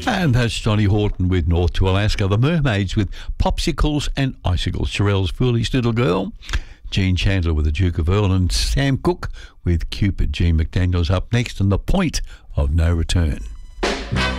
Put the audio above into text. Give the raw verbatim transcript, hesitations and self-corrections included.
And that's Johnny Horton with North to Alaska. The Mermaids with Popsicles and Icicles. Shirelle's Foolish Little Girl. Gene Chandler with the Duke of Earl. And Sam Cooke with Cupid. Gene McDaniel's up next and The Point of No Return.